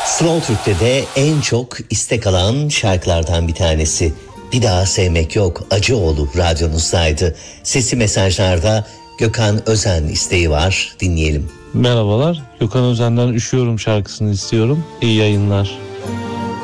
Slow Türk'te de en çok istek alan şarkılardan bir tanesi. Bir daha sevmek yok, Acıoğlu radyonuzdaydı. Sesli mesajlarda Gökhan Özen isteği var, dinleyelim. Merhabalar, Gökhan Özen'den Üşüyorum şarkısını istiyorum. İyi yayınlar.